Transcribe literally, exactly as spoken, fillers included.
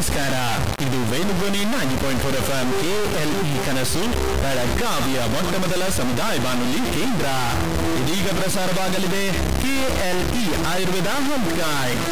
ನಮಸ್ಕಾರ. ಇದು Venudhwani ninety point four F M KLE ಕನಸು ಬೆಳಗಾವಿಯ ಮೊಟ್ಟ ಮೊದಲ ಸಮುದಾಯ ಬಾನುಲಿ ಕೇಂದ್ರ. ಇದೀಗ ಪ್ರಸಾರವಾಗಲಿದೆ ಕೆಎಲ್ಇ ಆಯುರ್ವೇದ ಹೆಲ್ತ್ ಗೈಡ್.